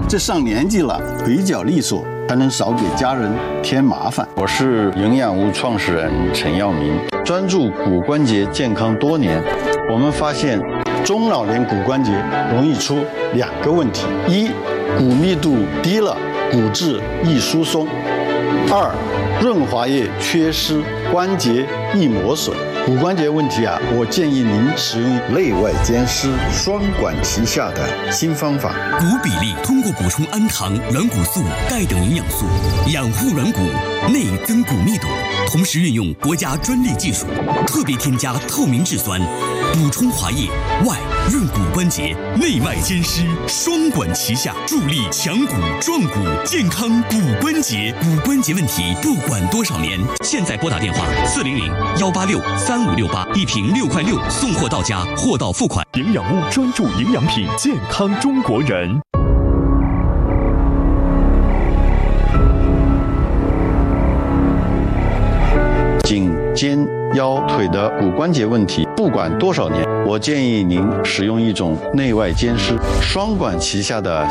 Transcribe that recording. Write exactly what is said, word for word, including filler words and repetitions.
这上年纪了，腿脚利索，才能少给家人添麻烦。 我是营养屋创始人陈耀明，专注骨关节健康多年。我们发现，中老年骨关节容易出两个问题：一，骨密度低了，骨质易疏松；二，润滑液缺失，关节易磨损。骨关节问题啊，我建议您使用内外兼施、双管齐下的新方法。 骨比例通过补充氨糖、软骨素、钙等营养素，养护软骨，内增骨密度，同时运用国家专利技术，特别添加透明质酸，补充滑液，外润骨关节，内外兼施，双管齐下，助力强骨壮骨，健康骨关节。骨关节问题不管多少年，现在拨打电话四零零幺八六三五六八，一瓶六块六，送货到家，货到付款。 营养屋专注营养品，健康中国人。 颈、肩、腰、腿的骨关节问题，不管多少年，我建议您使用一种内外兼施、双管齐下的